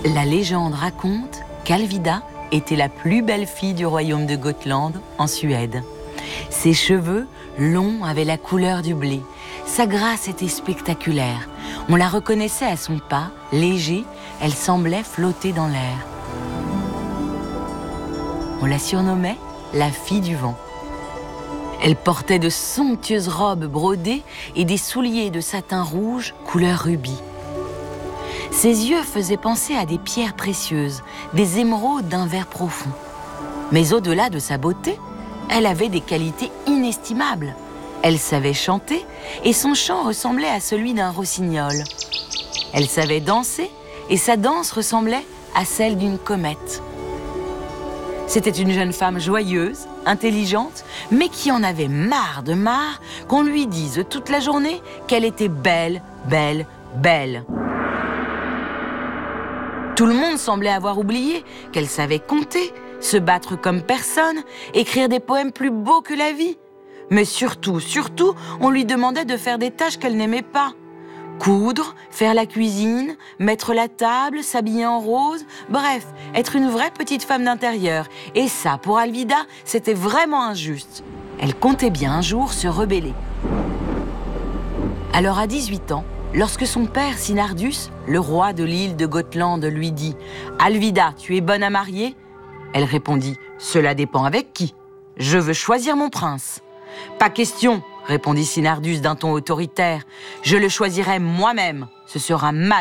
La légende raconte qu'Alvida était la plus belle fille du royaume de Gotland, en Suède. Ses cheveux, longs, avaient la couleur du blé. Sa grâce était spectaculaire. On la reconnaissait à son pas, léger, elle semblait flotter dans l'air. On la surnommait la fille du vent. Elle portait de somptueuses robes brodées et des souliers de satin rouge couleur rubis. Ses yeux faisaient penser à des pierres précieuses, des émeraudes d'un vert profond. Mais au-delà de sa beauté, elle avait des qualités inestimables. Elle savait chanter et son chant ressemblait à celui d'un rossignol. Elle savait danser et sa danse ressemblait à celle d'une comète. C'était une jeune femme joyeuse, intelligente, mais qui en avait marre qu'on lui dise toute la journée qu'elle était belle, belle, belle. Tout le monde semblait avoir oublié qu'elle savait compter, se battre comme personne, écrire des poèmes plus beaux que la vie. Mais surtout, on lui demandait de faire des tâches qu'elle n'aimait pas. Coudre, faire la cuisine, mettre la table, s'habiller en rose, bref, être une vraie petite femme d'intérieur. Et ça, pour Alvida, c'était vraiment injuste. Elle comptait bien un jour se rebeller. Alors à 18 ans, lorsque son père Sinardus, le roi de l'île de Gotland, lui dit « Alvida, tu es bonne à marier ?» Elle répondit « Cela dépend avec qui. Je veux choisir mon prince. » « Pas question, répondit Sinardus d'un ton autoritaire. Je le choisirai moi-même. Ce sera ma